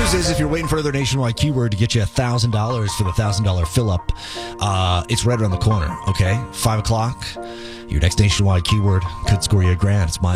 news is if you're waiting for another nationwide keyword to get you $1,000 for the $1,000 fill up, it's right around the corner, okay? 5 o'clock, your next nationwide keyword could score you $1,000. It's my